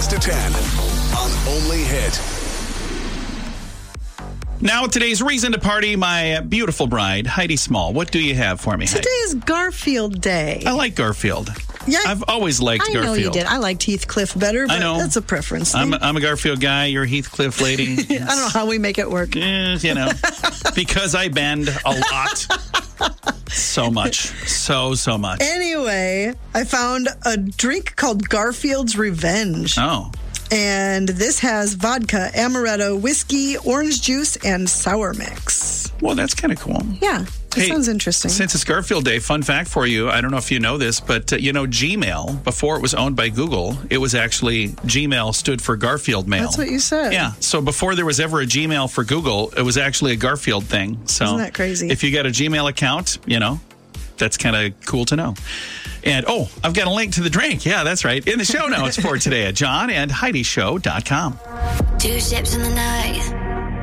6 to 10 on Only Hit. Now, today's reason to party, my beautiful bride, Heidi Small. What do you have for me, Heidi? Today is Garfield Day. I like Garfield. Yeah, I've always liked Garfield. I know you did. I liked Heathcliff better, but I know. that's a preference thing. I'm a Garfield guy. You're a Heathcliff lady. I don't know how we make it work. Because I bend a lot. So much. So much. Anyway, I found a drink called Garfield's Revenge. Oh. And this has vodka, amaretto, whiskey, orange juice, and sour mix. Well, that's kind of cool. Yeah, that sounds interesting. Since it's Garfield Day, fun fact for you. I don't know if you know this, but Gmail, before it was owned by Google, it was actually Gmail stood for Garfield Mail. That's what you said. Yeah. So before there was ever a Gmail for Google, it was actually a Garfield thing. So isn't that crazy? If you got a Gmail account, that's kind of cool to know. And, I've got a link to the drink. Yeah, that's right. In the show notes for today at johnandheidishow.com. 2 ships in the night.